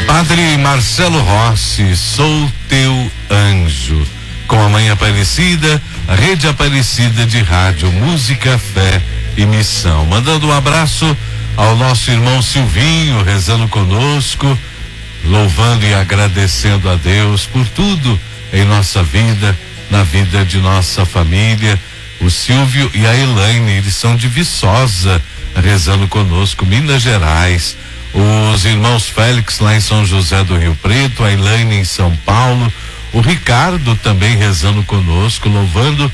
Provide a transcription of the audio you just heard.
Padre Marcelo Rossi, sou teu anjo. Com a Mãe Aparecida, a Rede Aparecida de Rádio, Música, Fé e Missão. Mandando um abraço ao nosso irmão Silvinho, rezando conosco, louvando e agradecendo a Deus por tudo em nossa vida, na vida de nossa família. O Silvio e a Elaine, eles são de Viçosa, rezando conosco, Minas Gerais. Os irmãos Félix lá em São José do Rio Preto, a Elaine em São Paulo, o Ricardo também rezando conosco, louvando